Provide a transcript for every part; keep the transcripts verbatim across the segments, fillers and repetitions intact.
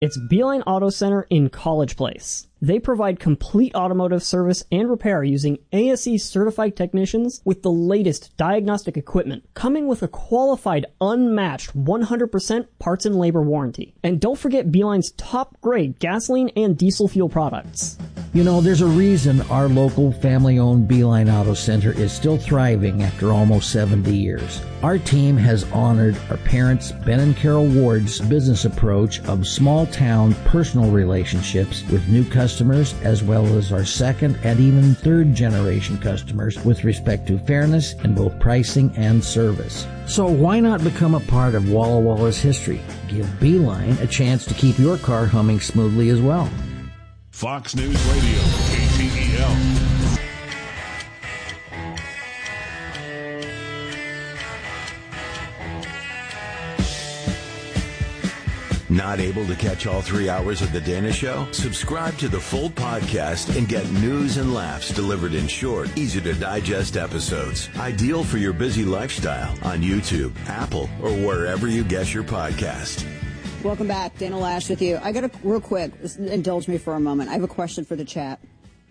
It's Beeline Auto Center in College Place. They provide complete automotive service and repair using A S E certified technicians with the latest diagnostic equipment, coming with a qualified, unmatched one hundred percent parts and labor warranty. And don't forget Beeline's top-grade gasoline and diesel fuel products. You know, there's a reason our local family-owned Beeline Auto Center is still thriving after almost seventy years. Our team has honored our parents, Ben and Carol Ward's business approach of small-town personal relationships with new customers, as well as our second and even third-generation customers with respect to fairness in both pricing and service. So why not become a part of Walla Walla's history? Give Beeline a chance to keep your car humming smoothly as well. Fox News Radio, K T E L. Not able to catch all three hours of The Dana Show? Subscribe to the full podcast and get news and laughs delivered in short, easy-to-digest episodes. Ideal for your busy lifestyle on YouTube, Apple, or wherever you get your podcast. Welcome back. Dana Loesch with you. I got to, real quick, indulge me for a moment. I have a question for the chat.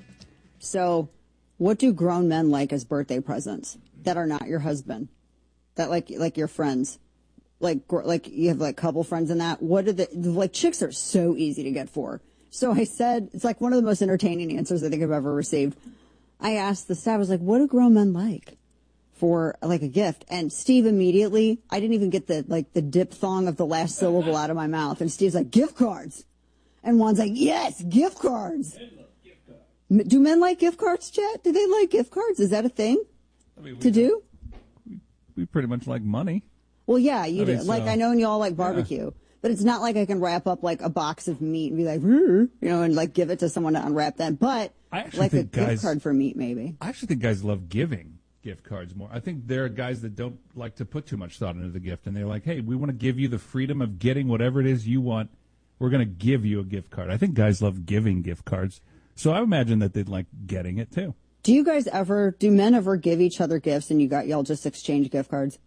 So, what do grown men like as birthday presents that are not your husband? That like like your friends? Like, like you have like couple friends in that. What are the, like chicks are so easy to get for. So I said, it's like one of the most entertaining answers I think I've ever received. I asked the staff, I was like, what do grown men like for like a gift? And Steve immediately, I didn't even get the, like the diphthong of the last syllable out of my mouth. And Steve's like, gift cards. And Juan's like, yes, gift cards. Men love gift cards. Do men like gift cards, Chet? Do they like gift cards? Is that a thing I mean, to do? We, we pretty much like money. Well, yeah, you I do. mean, like, so, I know you all like barbecue, yeah. But it's not like I can wrap up like a box of meat and be like, you know, and like give it to someone to unwrap them. But like a guys, gift card for meat, maybe. I actually think guys love giving gift cards more. I think there are guys that don't like to put too much thought into the gift, and they're like, hey, we want to give you the freedom of getting whatever it is you want. We're going to give you a gift card. I think guys love giving gift cards. So I imagine that they'd like getting it too. Do you guys ever, do men ever give each other gifts and you got, y'all just exchange gift cards?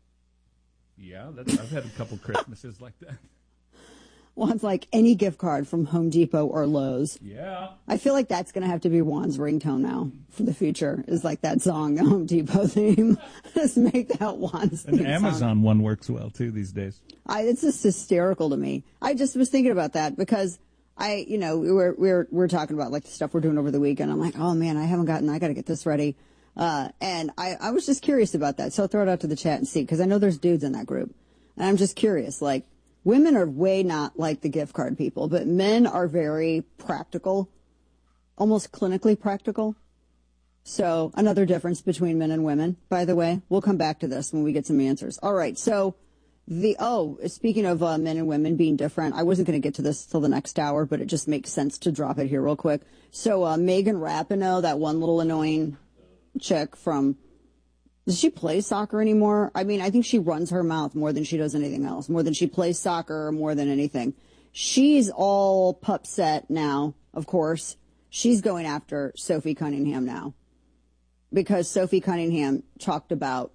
Yeah, that's, I've had a couple Christmases like that. Juan's like any gift card from Home Depot or Lowe's. Yeah. I feel like that's going to have to be Juan's ringtone now for the future, is like that song, the Home Depot theme. Just make that Juan's theme An Amazon song. one works well, too, these days. I, it's just hysterical to me. I just was thinking about that because I, you know, we were, we were, we were talking about like the stuff we're doing over the weekend. I'm like, oh man, I haven't gotten, I got to get this ready. Uh, and I, I was just curious about that. So I'll throw it out to the chat and see, because I know there's dudes in that group. And I'm just curious, like, women are way not like the gift card people, but men are very practical, almost clinically practical. So another difference between men and women, by the way. We'll come back to this when we get some answers. All right. So the, oh, speaking of uh, men and women being different, I wasn't going to get to this till the next hour, but it just makes sense to drop it here real quick. So uh, Megan Rapinoe, that one little annoying chick from, does she play soccer anymore? I mean, I think she runs her mouth more than she does anything else, more than she plays soccer, more than anything. She's all pupset now, of course. She's going after Sophie Cunningham now because Sophie Cunningham talked about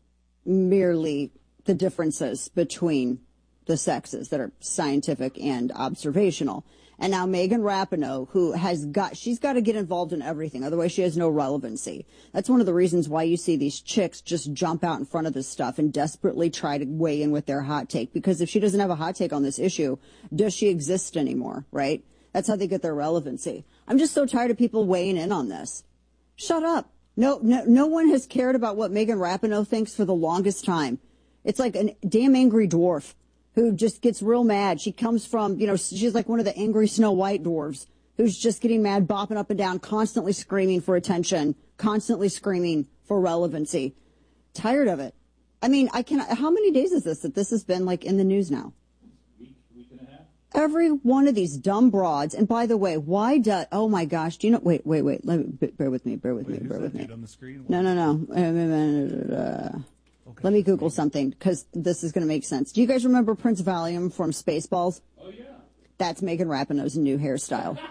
merely the differences between the sexes that are scientific and observational. And now Megan Rapinoe, who has got, she's got to get involved in everything. Otherwise, she has no relevancy. That's one of the reasons why you see these chicks just jump out in front of this stuff and desperately try to weigh in with their hot take. Because if she doesn't have a hot take on this issue, does she exist anymore, right? That's how they get their relevancy. I'm just so tired of people weighing in on this. Shut up. No, no, no one has cared about what Megan Rapinoe thinks for the longest time. It's like a damn angry dwarf who just gets real mad. She comes from, you know, she's like one of the angry Snow White dwarves who's just getting mad, bopping up and down, constantly screaming for attention, constantly screaming for relevancy. Tired of it. I mean, I can, how many days is this that this has been like in the news now? Week, week and a half. Every one of these dumb broads. And by the way, why does, oh my gosh, do you know, wait, wait, wait, let me, bear with me, bear with Wait, me, bear with me. On the screen? No, no, no. Uh, Okay. Let me Google something, because this is going to make sense. Do you guys remember Prince Valium from Spaceballs? Oh, yeah. That's Megan Rapinoe's new hairstyle.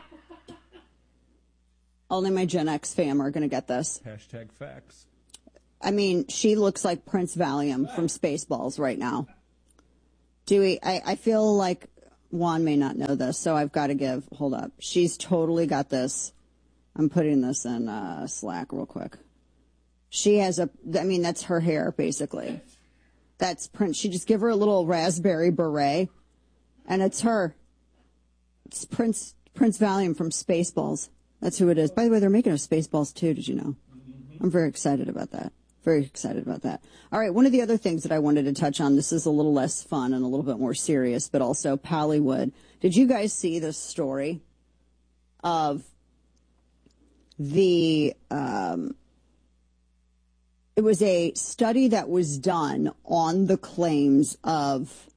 Only my Gen X fam are going to get this. Hashtag facts. I mean, she looks like Prince Valium from Spaceballs right now. Dewey, I, I feel like Juan may not know this, so I've got to give, hold up. She's totally got this. I'm putting this in uh, Slack real quick. She has a, I mean, that's her hair, basically. That's Prince. She just give her a little raspberry beret, and it's her. It's Prince Prince Valium from Spaceballs. That's who it is. By the way, they're making a Spaceballs, too. Did you know? I'm very excited about that. Very excited about that. All right, one of the other things that I wanted to touch on, this is a little less fun and a little bit more serious, but also Pallywood. Did you guys see this story of the, um, it was a study that was done on the claims of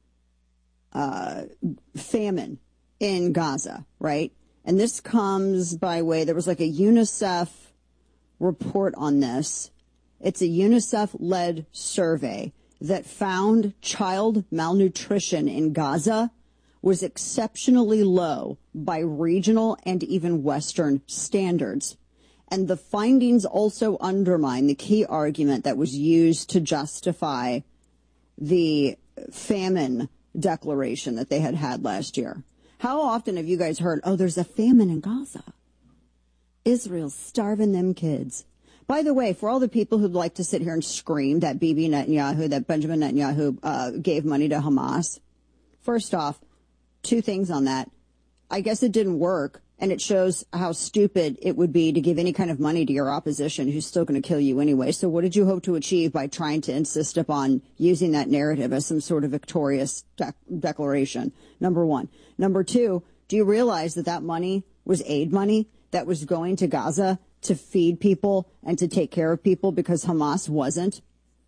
uh, famine in Gaza, right? And this comes by way, there was like a UNICEF report on this. It's a UNICEF-led survey that found child malnutrition in Gaza was exceptionally low by regional and even Western standards. And the findings also undermine the key argument that was used to justify the famine declaration that they had had last year. How often have you guys heard, oh, there's a famine in Gaza? Israel's starving them kids. By the way, for all the people who'd like to sit here and scream that Bibi Netanyahu, that Benjamin Netanyahu uh, gave money to Hamas, first off, two things on that. I guess it didn't work, and it shows how stupid it would be to give any kind of money to your opposition who's still going to kill you anyway. So what did you hope to achieve by trying to insist upon using that narrative as some sort of victorious de- declaration? Number one. Number two, do you realize that that money was aid money that was going to Gaza to feed people and to take care of people because Hamas wasn't?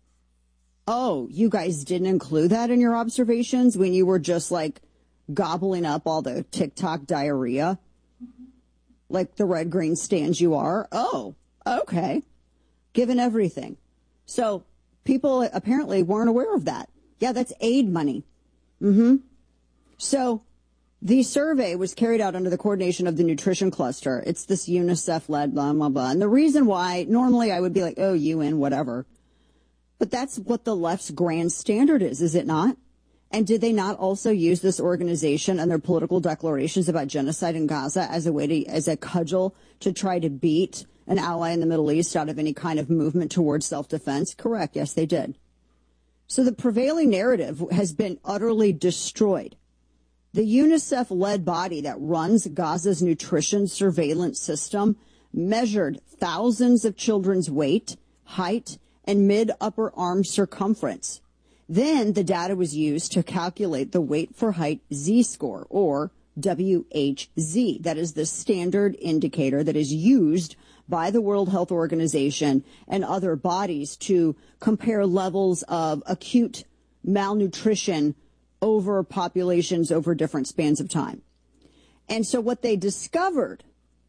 Oh, you guys didn't include that in your observations when you were just like gobbling up all the TikTok diarrhea? Like the red green stands you are? Oh, okay. Given everything. So people apparently weren't aware of that. Yeah, that's aid money. Mm-hmm. So the survey was carried out under the coordination of the Nutrition Cluster. It's this UNICEF-led blah, blah, blah. And the reason why, normally I would be like, oh, U N, whatever. But that's what the left's grand standard is, is it not? And did they not also use this organization and their political declarations about genocide in Gaza as a way to, as a cudgel to try to beat an ally in the Middle East out of any kind of movement towards self-defense? Correct. Yes, they did. So the prevailing narrative has been utterly destroyed. The UNICEF-led body that runs Gaza's nutrition surveillance system measured thousands of children's weight, height, and mid-upper arm circumference. Then the data was used to calculate the weight for height Z-score, or W H Z. That is the standard indicator that is used by the World Health Organization and other bodies to compare levels of acute malnutrition over populations over different spans of time. And so what they discovered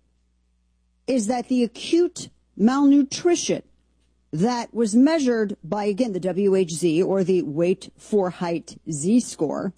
is that the acute malnutrition that was measured by, again, the W H Z, or the weight for height Z-score,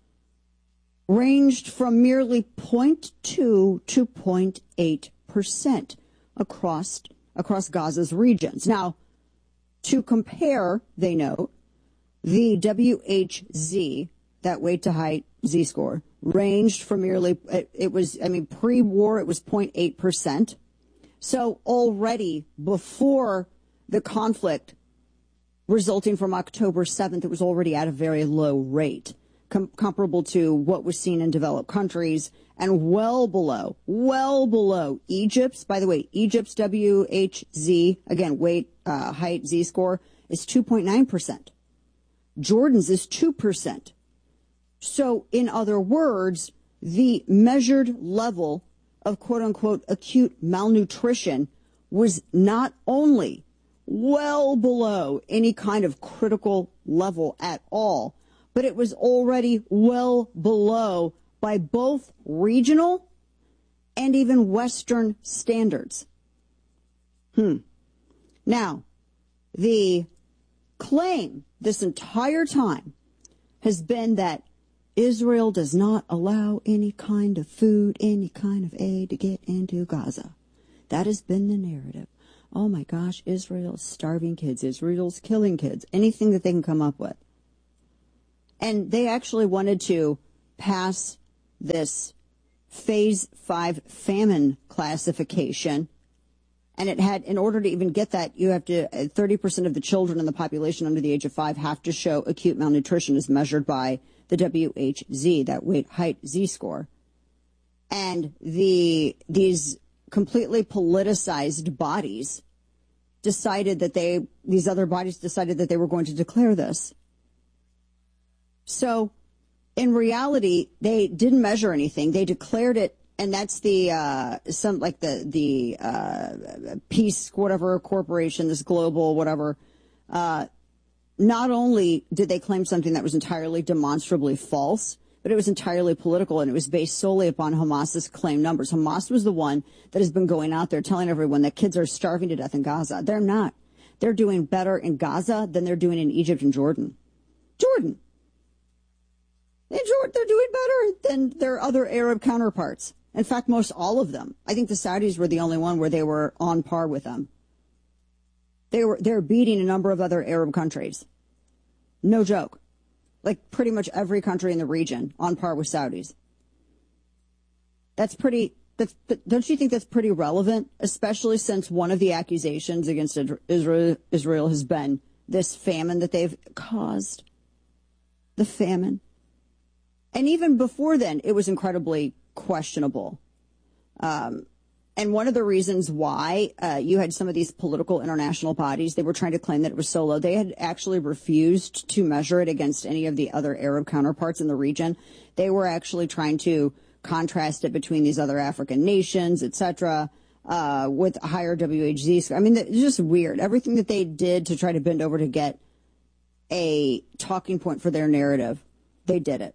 ranged from merely zero point two to zero point eight percent across, across Gaza's regions. Now, to compare, they note, the W H Z, that weight to height Z-score, ranged from merely, it, it was, I mean, pre-war, it was zero point eight percent. So already before the conflict resulting from October seventh, it was already at a very low rate, com- comparable to what was seen in developed countries, and well below, well below Egypt's. By the way, Egypt's W H Z, again, weight, uh, height, Z-score, is two point nine percent. Jordan's is two percent. So, in other words, the measured level of quote-unquote acute malnutrition was not only well below any kind of critical level at all, but it was already well below by both regional and even Western standards. Hmm. Now, the claim this entire time has been that Israel does not allow any kind of food, any kind of aid to get into Gaza. That has been the narrative. Oh my gosh, Israel's starving kids. Israel's killing kids. Anything that they can come up with. And they actually wanted to pass this phase five famine classification. And it had, in order to even get that, you have to, thirty percent of the children in the population under the age of five have to show acute malnutrition as measured by the W H Z, that weight height Z score. And the, these completely politicized bodies decided that they, these other bodies decided that they were going to declare this. So in reality, they didn't measure anything. They declared it. And that's the, uh, some, like the, the, uh, Peace, whatever corporation, this global, whatever. Uh, not only did they claim something that was entirely demonstrably false, but it was entirely political, and it was based solely upon Hamas's claimed numbers. Hamas was the one that has been going out there telling everyone that kids are starving to death in Gaza. They're not. They're doing better in Gaza than they're doing in Egypt and Jordan. Jordan. In Jordan, they're doing better than their other Arab counterparts. In fact, most all of them. I think the Saudis were the only one where they were on par with them. They were, they're beating a number of other Arab countries. No joke. Like pretty much every country in the region on par with Saudis. That's pretty, that's, don't you think that's pretty relevant? Especially since one of the accusations against Israel, Israel has been this famine that they've caused. The famine. And even before then, it was incredibly questionable. Um, and one of the reasons why uh, you had some of these political international bodies, they were trying to claim that it was so low. They had actually refused to measure it against any of the other Arab counterparts in the region. They were actually trying to contrast it between these other African nations, et cetera, uh, with higher W H Z. I mean, it's just weird. Everything that they did to try to bend over to get a talking point for their narrative, they did it.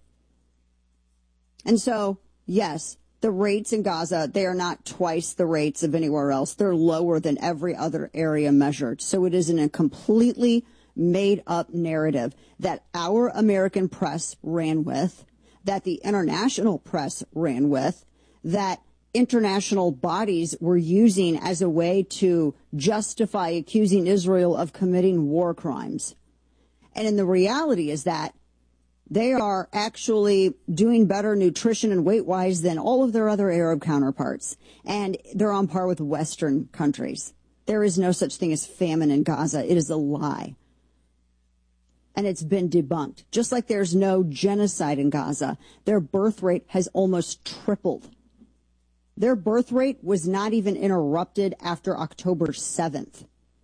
And so, yes, the rates in Gaza, they are not twice the rates of anywhere else. They're lower than every other area measured. So it is in a completely made-up narrative that our American press ran with, that the international press ran with, that international bodies were using as a way to justify accusing Israel of committing war crimes. And in the reality is that they are actually doing better nutrition and weight-wise than all of their other Arab counterparts. And they're on par with Western countries. There is no such thing as famine in Gaza. It is a lie. And it's been debunked. Just like there's no genocide in Gaza, their birth rate has almost tripled. Their birth rate was not even interrupted after October seventh.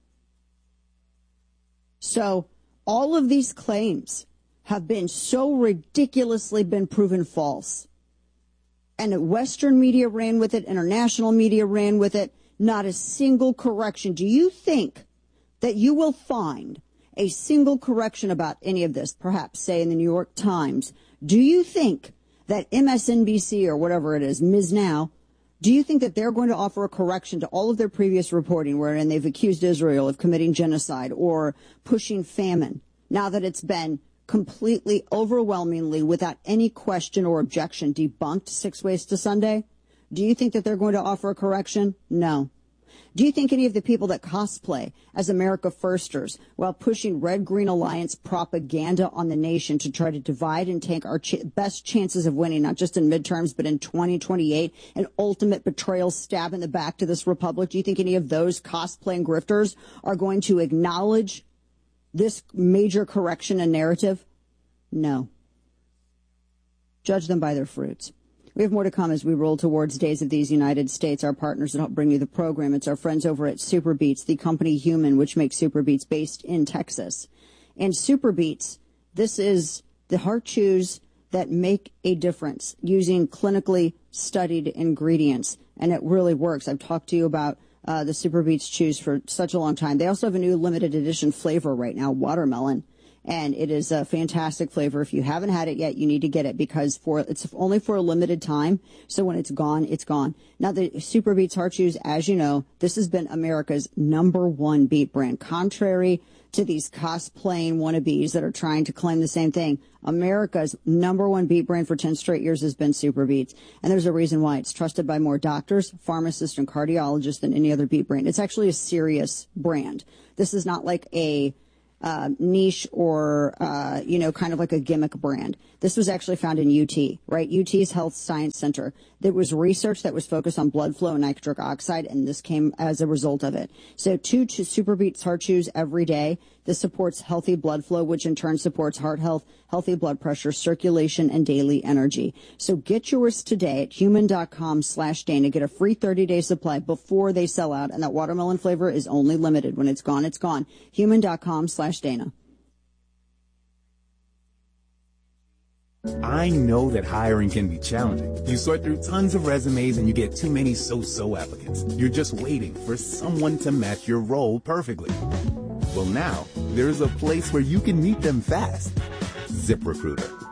So all of these claims have been so ridiculously been proven false. And Western media ran with it, international media ran with it, not a single correction. Do you think that you will find a single correction about any of this, perhaps, say, in the New York Times? Do you think that M S N B C or whatever it is, Miz Now, do you think that they're going to offer a correction to all of their previous reporting wherein they've accused Israel of committing genocide or pushing famine, now that it's been completely, overwhelmingly, without any question or objection, debunked six ways to Sunday? Do you think that they're going to offer a correction? No. Do you think any of the people that cosplay as America Firsters while pushing Red-Green Alliance propaganda on the nation to try to divide and tank our ch- best chances of winning, not just in midterms, but in twenty twenty-eight, an ultimate betrayal stab in the back to this republic, do you think any of those cosplaying grifters are going to acknowledge this major correction and narrative? No. Judge them by their fruits. We have more to come as we roll towards Days of These United States. Our partners that help bring you the program, it's our friends over at Superbeats, the company Human, which makes Superbeats based in Texas. And Superbeats, this is the heart chews that make a difference using clinically studied ingredients. And it really works. I've talked to you about Uh, the Superbeats chews for such a long time. They also have a new limited edition flavor right now, watermelon, and it is a fantastic flavor. If you haven't had it yet, you need to get it because for it's only for a limited time. So when it's gone, it's gone. Now the Superbeats Heart Chews, as you know, this has been America's number one beet brand, contrary to these cosplaying wannabes that are trying to claim the same thing. America's number one beet brand for ten straight years has been Superbeats. And there's a reason why. It's trusted by more doctors, pharmacists, and cardiologists than any other beet brand. It's actually a serious brand. This is not like a uh, niche or, uh, you know, kind of like a gimmick brand. This was actually found in U T, right? U T's Health Science Center. There was research that was focused on blood flow and nitric oxide, and this came as a result of it. So two Super Beats Heart Chews every day. This supports healthy blood flow, which in turn supports heart health, healthy blood pressure, circulation, and daily energy. So get yours today at human.com slash Dana. Get a free thirty-day supply before they sell out, and that watermelon flavor is only limited. When it's gone, it's gone. Human.com slash Dana. I know that hiring can be challenging. You sort through tons of resumes and you get too many so-so applicants. You're just waiting for someone to match your role perfectly. Well, now, there's a place where you can meet them fast. ZipRecruiter.